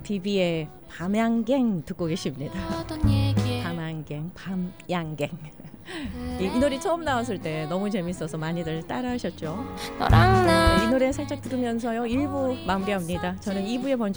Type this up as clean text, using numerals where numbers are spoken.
비비의 밤양갱 듣고 계십니다. 밤양갱, 밤양갱. 이 노래 처음 나왔을 때 너무 재밌어서 많이들 따라하셨죠. 이 노래 살짝 들으면서요 1부 마무리합니다. 저는 2부에 번쩍